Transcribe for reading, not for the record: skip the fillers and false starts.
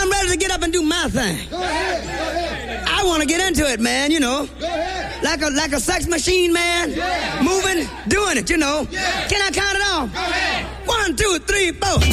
I'm ready to get up and do my thing. Go ahead. I want to get into it, man, you know. Go ahead. Like a sex machine, man. Yeah. Moving, doing it, you know. Yeah. Can I count it off? Go ahead. 1, 2, 3, 4.